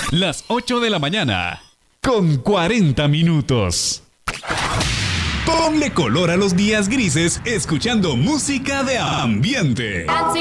Las 8 de la mañana, con 40 minutos. Ponle color a los días grises escuchando música de ambiente.